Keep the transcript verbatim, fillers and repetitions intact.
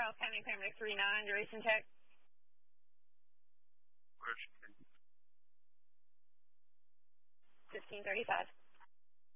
Charles County, Paramedic three nine, duration check. Question. fifteen thirty-five.